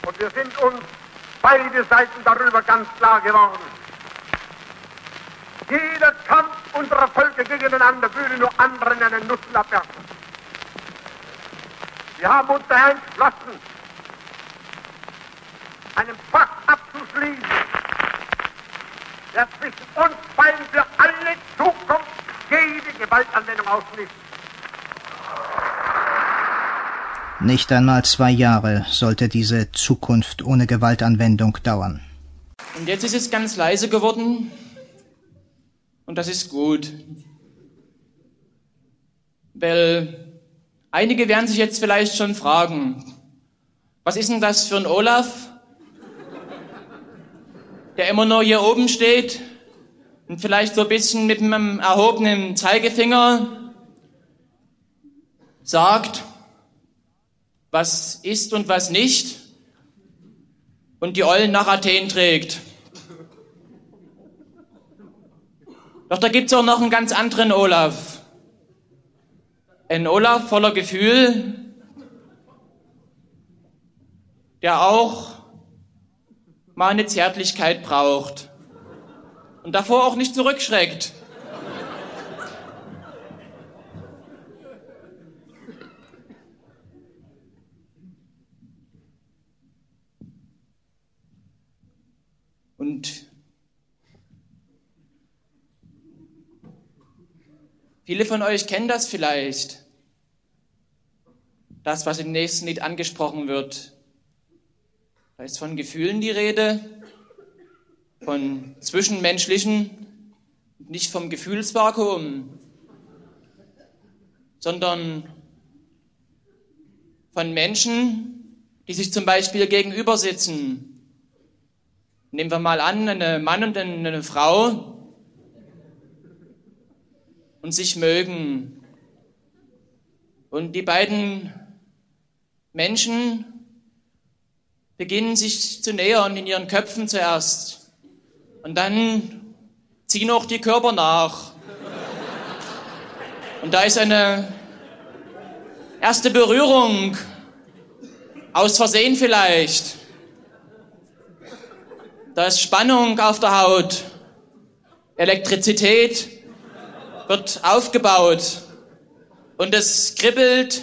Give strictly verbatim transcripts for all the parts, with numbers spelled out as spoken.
Und wir sind uns beide Seiten darüber ganz klar geworden. Jeder Kampf unserer Völker gegeneinander würde nur anderen einen Nutzen abwerfen. Wir haben uns daher entschlossen, einen Pakt abzuschließen, der zwischen uns beiden für alle Zukunft jede Gewaltanwendung ausschließt. Nicht einmal zwei Jahre sollte diese Zukunft ohne Gewaltanwendung dauern. Und jetzt ist es ganz leise geworden und das ist gut. Weil einige werden sich jetzt vielleicht schon fragen, was ist denn das für ein Olaf, der immer nur hier oben steht und vielleicht so ein bisschen mit einem erhobenen Zeigefinger sagt, was ist und was nicht und die Ollen nach Athen trägt. Doch da gibt's auch noch einen ganz anderen Olaf. Ein Olaf voller Gefühl, der auch mal eine Zärtlichkeit braucht und davor auch nicht zurückschreckt. Und viele von euch kennen das vielleicht. Das, was im nächsten Lied angesprochen wird. Da ist von Gefühlen die Rede, von zwischenmenschlichen, nicht vom Gefühlsvakuum, sondern von Menschen, die sich zum Beispiel gegenüber sitzen. Nehmen wir mal an, ein Mann und eine Frau und sich mögen. Und die beiden Menschen beginnen sich zu nähern in ihren Köpfen zuerst. Und dann ziehen auch die Körper nach. Und da ist eine erste Berührung, aus Versehen vielleicht. Da ist Spannung auf der Haut, Elektrizität wird aufgebaut und es kribbelt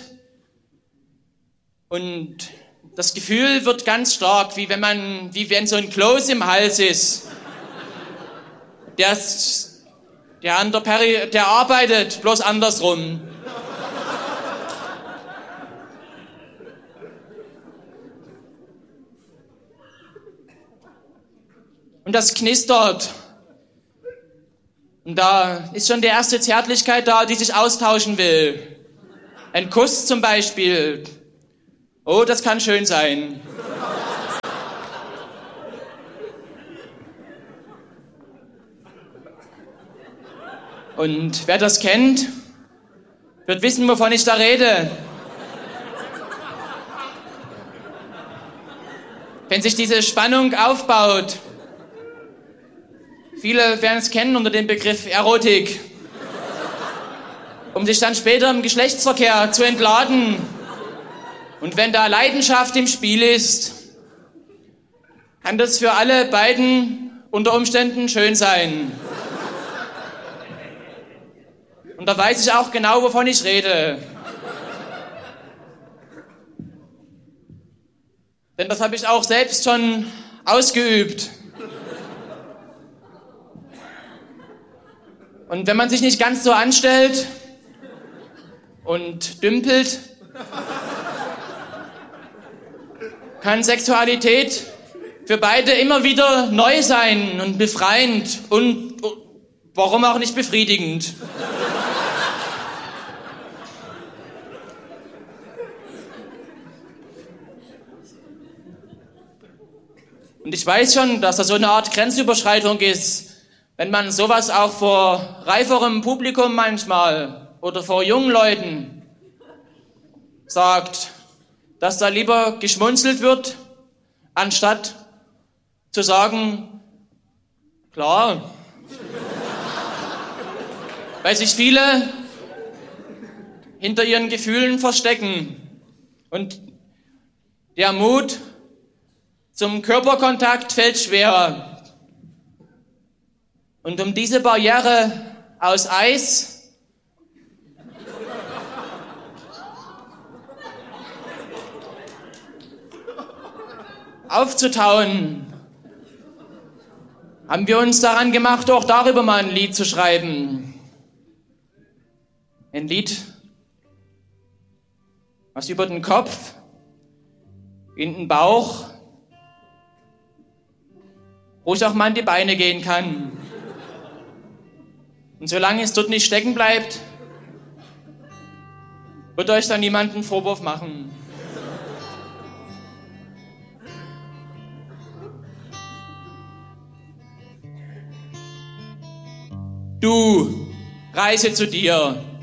und das Gefühl wird ganz stark, wie wenn man, wie wenn so ein Kloß im Hals ist. Der, ist, der, an der, Peri- der arbeitet, bloß andersrum. Und das knistert. Und da ist schon die erste Zärtlichkeit da, die sich austauschen will. Ein Kuss zum Beispiel. Oh, das kann schön sein. Und wer das kennt, wird wissen, wovon ich da rede. Wenn sich diese Spannung aufbaut. Viele werden es kennen unter dem Begriff Erotik. Um sich dann später im Geschlechtsverkehr zu entladen. Und wenn da Leidenschaft im Spiel ist, kann das für alle beiden unter Umständen schön sein. Und da weiß ich auch genau, wovon ich rede. Denn das habe ich auch selbst schon ausgeübt. Und wenn man sich nicht ganz so anstellt und dümpelt, kann Sexualität für beide immer wieder neu sein und befreiend und warum auch nicht befriedigend. Und ich weiß schon, dass das so eine Art Grenzüberschreitung ist, wenn man sowas auch vor reiferem Publikum manchmal oder vor jungen Leuten sagt, dass da lieber geschmunzelt wird, anstatt zu sagen, klar. Weil sich viele hinter ihren Gefühlen verstecken. Und der Mut, zum Körperkontakt fällt schwer. Und um diese Barriere aus Eis aufzutauen, haben wir uns daran gemacht, auch darüber mal ein Lied zu schreiben. Ein Lied, was über den Kopf, in den Bauch, ruhig auch mal in die Beine gehen kann. Und solange es dort nicht stecken bleibt, wird euch dann niemand einen Vorwurf machen. Du, reise zu dir.